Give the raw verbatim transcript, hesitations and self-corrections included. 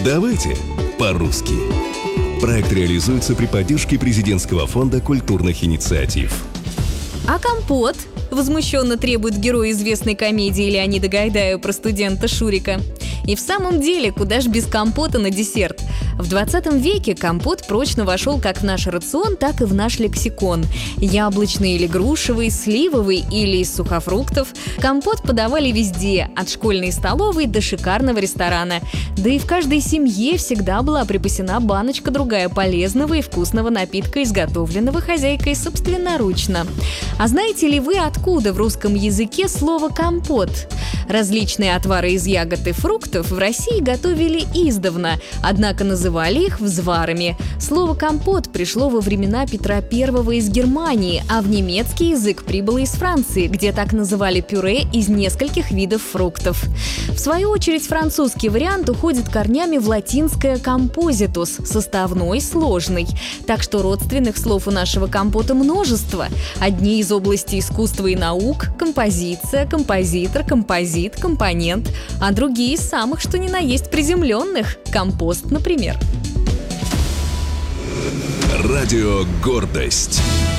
Давайте по-русски. Проект реализуется при поддержке Президентского фонда культурных инициатив. А компот? Возмущенно требует герой известной комедии Леонида Гайдая про студента Шурика. И в самом деле, куда ж без компота на десерт? В двадцатом веке компот прочно вошел как в наш рацион, так и в наш лексикон. Яблочный или грушевый, сливовый или из сухофруктов. Компот подавали везде, от школьной столовой до шикарного ресторана. Да и в каждой семье всегда была припасена баночка другая полезного и вкусного напитка, изготовленного хозяйкой собственноручно. А знаете ли вы, откуда в русском языке слово «компот»? Различные отвары из ягод и фруктов в России готовили издавна, однако называли их взварами. Слово «компот» пришло во времена Петра Первого из Германии, а в немецкий язык прибыло из Франции, где так называли пюре из нескольких видов фруктов. В свою очередь, французский вариант уходит корнями в латинское «композитус» – составной, сложный. Так что родственных слов у нашего компота множество. Одни из области искусства и наук – композиция, композитор, композит, компонент, а другие из самых что ни на есть приземленных – компост, например. Радио «Гордость».